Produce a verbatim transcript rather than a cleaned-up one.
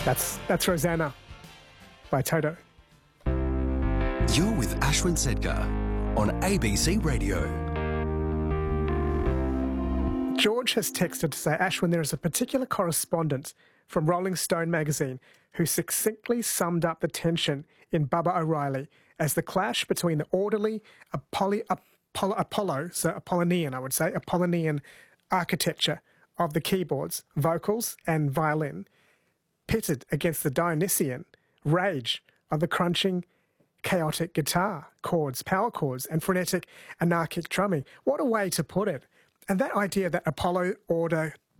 That's, that's Rosanna by Toto. You're with Ashwin Sedgar on A B C Radio. George has texted to say, Ashwin, there is a particular correspondent from Rolling Stone magazine who succinctly summed up the tension in Bubba O'Reilly as the clash between the orderly Apollo, Apollo, Apollo, so Apollonian, I would say, Apollonian architecture of the keyboards, vocals and violin, pitted against the Dionysian rage of the crunching, chaotic guitar chords, power chords, and frenetic anarchic drumming. What a way to put it. And that idea that Apollo, order,